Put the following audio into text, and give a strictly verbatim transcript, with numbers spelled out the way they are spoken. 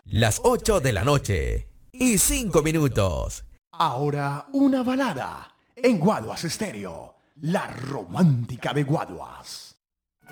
Las ocho de la noche y cinco minutos. Ahora una balada en Guaduas Estéreo, la romántica de Guaduas.